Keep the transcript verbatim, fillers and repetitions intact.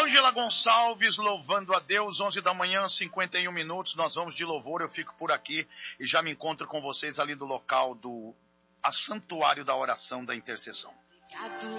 Ângela Gonçalves, louvando a Deus, onze da manhã, cinquenta e um minutos, nós vamos de louvor, eu fico por aqui e já me encontro com vocês ali do local do a Santuário da Oração da Intercessão.